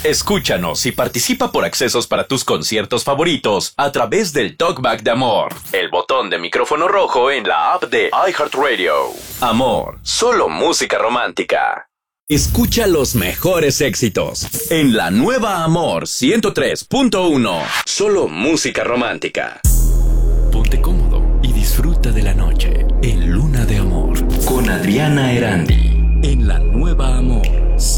Escúchanos y participa por accesos para tus conciertos favoritos a través del Talkback de Amor, el botón de micrófono rojo en la app de iHeartRadio. Amor, solo música romántica. Escucha los mejores éxitos en la nueva Amor 103.1. Solo música romántica. Ponte cómodo y disfruta de la noche en Luna de Amor con Adriana Erandi. En la nueva Amor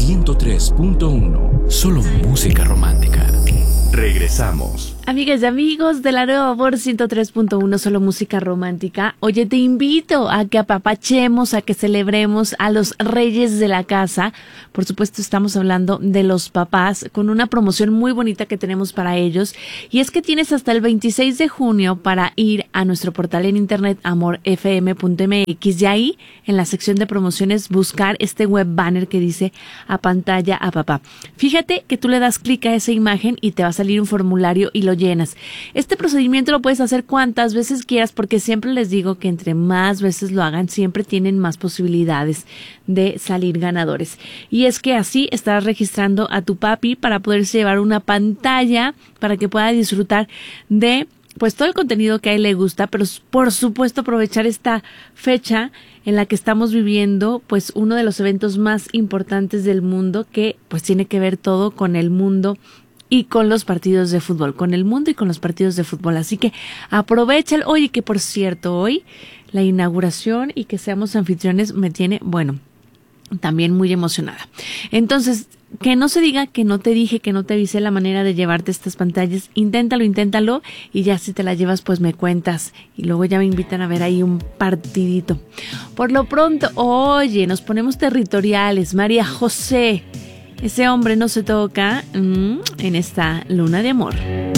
103.1. Solo música romántica. Regresamos. Amigas y amigos de la nueva Amor 103.1, solo música romántica. Oye, te invito a que apapachemos, a que celebremos a los reyes de la casa. Por supuesto, estamos hablando de los papás con una promoción muy bonita que tenemos para ellos. Y es que tienes hasta el 26 de junio para ir a nuestro portal en internet amorfm.mx y ahí, en la sección de promociones, buscar este web banner que dice "A pantalla a papá". Fíjate que tú le das clic a esa imagen y te va a salir un formulario y lo llenas. Este procedimiento lo puedes hacer cuantas veces quieras porque siempre les digo que entre más veces lo hagan, siempre tienen más posibilidades de salir ganadores. Y es que así estarás registrando a tu papi para poderse llevar una pantalla para que pueda disfrutar de pues todo el contenido que a él le gusta, pero por supuesto aprovechar esta fecha en la que estamos viviendo pues uno de los eventos más importantes del mundo que pues tiene que ver todo con el mundo y con los partidos de fútbol, con el mundo y con los partidos de fútbol. Así que aprovecha. Oye, que por cierto, hoy la inauguración y que seamos anfitriones me tiene, bueno, también muy emocionada. Entonces, que no se diga que no te dije, que no te avisé la manera de llevarte estas pantallas. Inténtalo y ya si te la llevas pues me cuentas y luego ya me invitan a ver ahí un partidito. Por lo pronto, oye, nos ponemos territoriales. María José, ese hombre no se toca en esta luna de amor.